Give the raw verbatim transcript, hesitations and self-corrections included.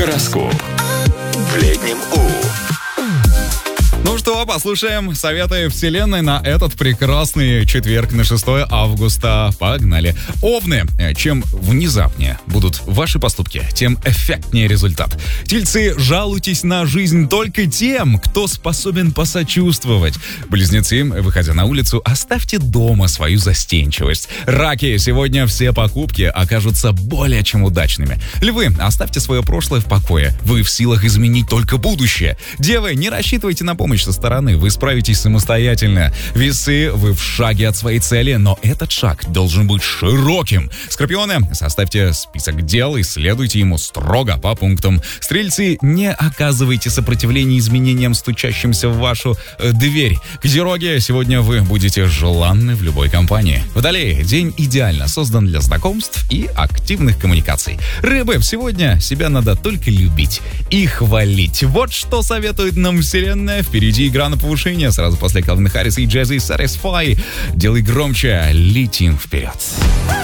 Гороскоп. В летнем У. Ну что, послушаем советы Вселенной на этот прекрасный четверг, на шестое августа. Погнали. Овны. Чем внезапнее будут ваши поступки, тем эффектнее результат. Тельцы, жалуйтесь на жизнь только тем, кто способен посочувствовать. Близнецы, выходя на улицу, оставьте дома свою застенчивость. Раки, сегодня все покупки окажутся более чем удачными. Львы, оставьте свое прошлое в покое. Вы в силах изменить только будущее. Девы, не рассчитывайте на помощь со стороны, вы справитесь самостоятельно. Весы, вы в шаге от своей цели, но этот шаг должен быть широким. Скорпионы, составьте список дел и следуйте ему строго по пунктам. Стрельцы, не оказывайте сопротивления изменениям, стучащимся в вашу э, дверь. Козероги, сегодня вы будете желанны в любой компании. Водолеи, день идеально создан для знакомств и активных коммуникаций. Рыбы, сегодня себя надо только любить и хвалить. Вот что советует нам Вселенная. Впереди игра на повышение. Сразу после Калвина Харриса и Джаззи Satisfy. Делай громче, летим вперед.